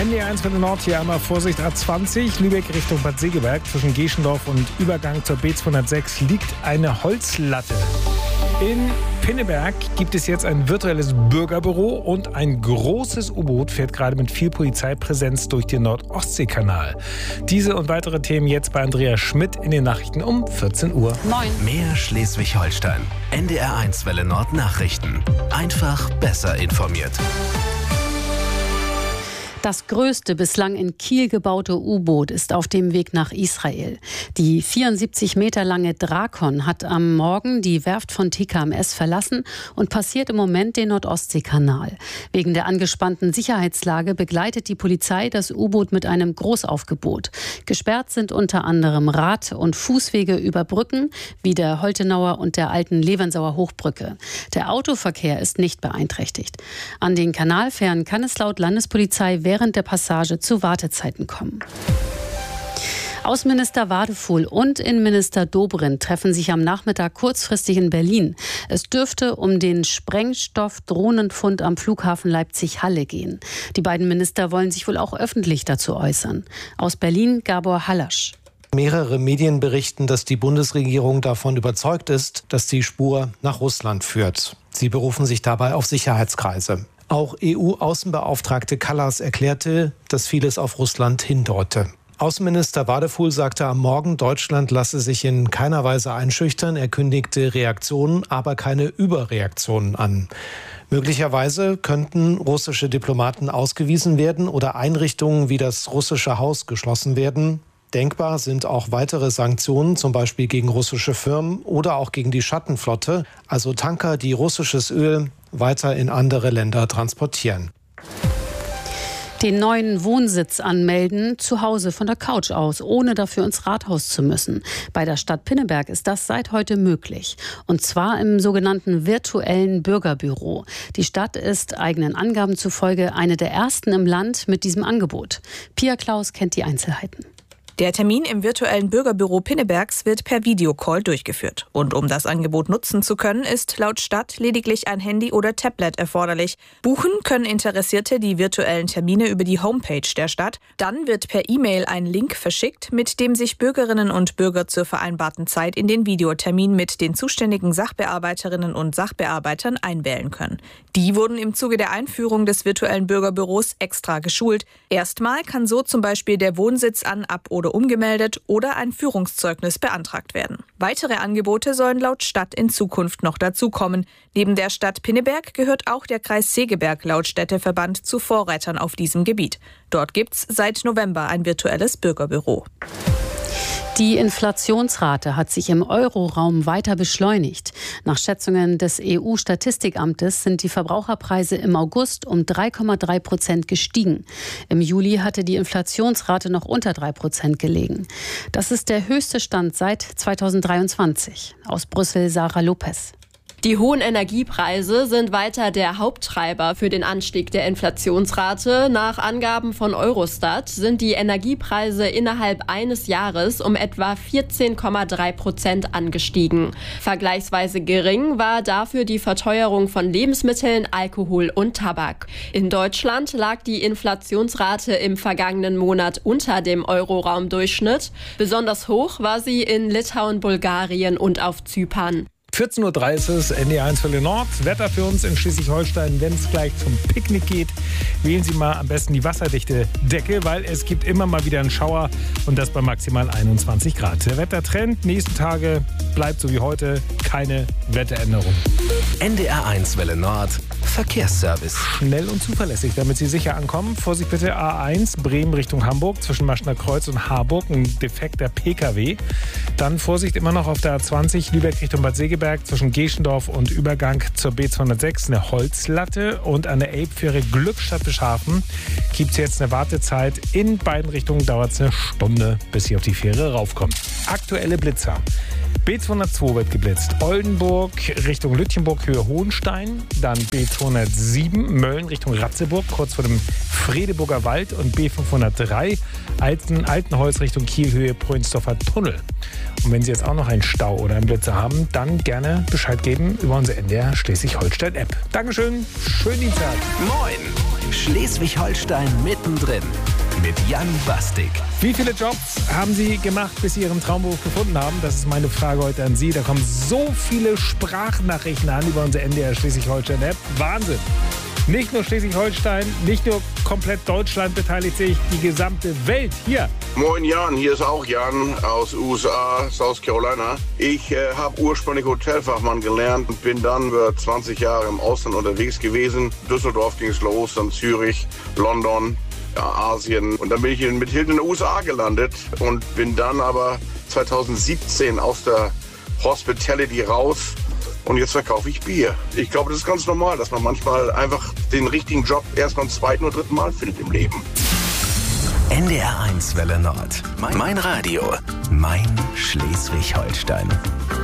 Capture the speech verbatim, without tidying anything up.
N D R eins für den Nord, hier einmal Vorsicht A zwanzig, Lübeck Richtung Bad Segeberg. Zwischen Geschendorf und Übergang zur B zweihundertsechs liegt eine Holzlatte. In Pinneberg gibt es jetzt ein virtuelles Bürgerbüro und ein großes U-Boot fährt gerade mit viel Polizeipräsenz durch den Nord-Ostsee-Kanal. Diese und weitere Themen jetzt bei Andrea Schmidt in den Nachrichten um vierzehn Uhr. Moin. Mehr Schleswig-Holstein. N D R eins Welle Nord Nachrichten. Einfach besser informiert. Das größte bislang in Kiel gebaute U-Boot ist auf dem Weg nach Israel. Die vierundsiebzig Meter lange Drakon hat am Morgen die Werft von T K M S verlassen und passiert im Moment den Nord-Ostsee-Kanal. Wegen der angespannten Sicherheitslage begleitet die Polizei das U-Boot mit einem Großaufgebot. Gesperrt sind unter anderem Rad- und Fußwege über Brücken wie der Holtenauer und der alten Levensauer Hochbrücke. Der Autoverkehr ist nicht beeinträchtigt. An den Kanalfähren kann es laut Landespolizei während der Passage zu Wartezeiten kommen. Außenminister Wadefuhl und Innenminister Dobrindt treffen sich am Nachmittag kurzfristig in Berlin. Es dürfte um den Sprengstoff-Drohnenfund am Flughafen Leipzig-Halle gehen. Die beiden Minister wollen sich wohl auch öffentlich dazu äußern. Aus Berlin Gabor Hallasch. Mehrere Medien berichten, dass die Bundesregierung davon überzeugt ist, dass die Spur nach Russland führt. Sie berufen sich dabei auf Sicherheitskreise. Auch E U-Außenbeauftragte Kallas erklärte, dass vieles auf Russland hindeute. Außenminister Wadefuhl sagte am Morgen, Deutschland lasse sich in keiner Weise einschüchtern. Er kündigte Reaktionen, aber keine Überreaktionen an. Möglicherweise könnten russische Diplomaten ausgewiesen werden oder Einrichtungen wie das russische Haus geschlossen werden. Denkbar sind auch weitere Sanktionen, zum Beispiel gegen russische Firmen oder auch gegen die Schattenflotte, also Tanker, die russisches Öl weiter in andere Länder transportieren. Den neuen Wohnsitz anmelden, zu Hause von der Couch aus, ohne dafür ins Rathaus zu müssen. Bei der Stadt Pinneberg ist das seit heute möglich. Und zwar im sogenannten virtuellen Bürgerbüro. Die Stadt ist eigenen Angaben zufolge eine der ersten im Land mit diesem Angebot. Pia Klaus kennt die Einzelheiten. Der Termin im virtuellen Bürgerbüro Pinnebergs wird per Videocall durchgeführt. Und um das Angebot nutzen zu können, ist laut Stadt lediglich ein Handy oder Tablet erforderlich. Buchen können Interessierte die virtuellen Termine über die Homepage der Stadt. Dann wird per E-Mail ein Link verschickt, mit dem sich Bürgerinnen und Bürger zur vereinbarten Zeit in den Videotermin mit den zuständigen Sachbearbeiterinnen und Sachbearbeitern einwählen können. Die wurden im Zuge der Einführung des virtuellen Bürgerbüros extra geschult. Erstmal kann so zum Beispiel der Wohnsitz an, ab oder umgemeldet oder ein Führungszeugnis beantragt werden. Weitere Angebote sollen laut Stadt in Zukunft noch dazukommen. Neben der Stadt Pinneberg gehört auch der Kreis Segeberg laut Städteverband zu Vorreitern auf diesem Gebiet. Dort gibt's seit November ein virtuelles Bürgerbüro. Die Inflationsrate hat sich im Euroraum weiter beschleunigt. Nach Schätzungen des E U-Statistikamtes sind die Verbraucherpreise im August um drei Komma drei Prozent gestiegen. Im Juli hatte die Inflationsrate noch unter drei Prozent gelegen. Das ist der höchste Stand seit zweitausenddreiundzwanzig. Aus Brüssel Sarah Lopez. Die hohen Energiepreise sind weiter der Haupttreiber für den Anstieg der Inflationsrate. Nach Angaben von Eurostat sind die Energiepreise innerhalb eines Jahres um etwa vierzehn Komma drei Prozent angestiegen. Vergleichsweise gering war dafür die Verteuerung von Lebensmitteln, Alkohol und Tabak. In Deutschland lag die Inflationsrate im vergangenen Monat unter dem Euroraumdurchschnitt. Besonders hoch war sie in Litauen, Bulgarien und auf Zypern. vierzehn Uhr dreißig, N D R eins für den Nord. Wetter für uns in Schleswig-Holstein, wenn es gleich zum Picknick geht. Wählen Sie mal am besten die wasserdichte Decke, weil es gibt immer mal wieder einen Schauer und das bei maximal einundzwanzig Grad. Der Wettertrend nächsten Tage bleibt so wie heute, keine Wetteränderung. N D R eins Welle Nord Verkehrsservice. Schnell und zuverlässig, damit Sie sicher ankommen. Vorsicht bitte A eins, Bremen Richtung Hamburg, zwischen Maschner Kreuz und Harburg, ein defekter P K W. Dann Vorsicht immer noch auf der A zwanzig, Lübeck Richtung Bad Segeberg, zwischen Geschendorf und Übergang zur B zweihundertsechs, eine Holzlatte. Und an der Elbfähre Glückstadt-Bischhafen gibt es jetzt eine Wartezeit. In beiden Richtungen dauert es eine Stunde, bis Sie auf die Fähre raufkommen. Aktuelle Blitzer. B zweihundertzwei wird geblitzt. Oldenburg Richtung Lütjenburg, Höhe Hohenstein. Dann B zweihundertsieben Mölln Richtung Ratzeburg, kurz vor dem Fredeburger Wald. Und B fünfhundertdrei Alten, Altenholz Richtung Kiel, Höhe Prönsdorfer Tunnel. Und wenn Sie jetzt auch noch einen Stau oder einen Blitzer haben, dann gerne Bescheid geben über unsere N D R Schleswig-Holstein-App. Dankeschön, schönen Dienstag. Moin, Schleswig-Holstein mittendrin mit Jan Bastik. Wie viele Jobs haben Sie gemacht, bis Sie Ihren Traumberuf gefunden haben? Das ist meine Frage heute an Sie. Da kommen so viele Sprachnachrichten an über unsere N D R Schleswig-Holstein-App. Wahnsinn! Nicht nur Schleswig-Holstein, nicht nur komplett Deutschland beteiligt sich, die gesamte Welt hier. Moin Jan, hier ist auch Jan aus U S A, South Carolina. Ich äh, habe ursprünglich Hotelfachmann gelernt und bin dann über zwanzig Jahre im Ausland unterwegs gewesen. Düsseldorf ging es los, dann Zürich, London, ja, Asien. Und dann bin ich in, mit Hilton in den U S A gelandet und bin dann aber zweitausendsiebzehn aus der Hospitality raus. Und jetzt verkaufe ich Bier. Ich glaube, das ist ganz normal, dass man manchmal einfach den richtigen Job erst beim zweiten oder dritten Mal findet im Leben. N D R eins Welle Nord. Mein Radio. Mein Schleswig-Holstein.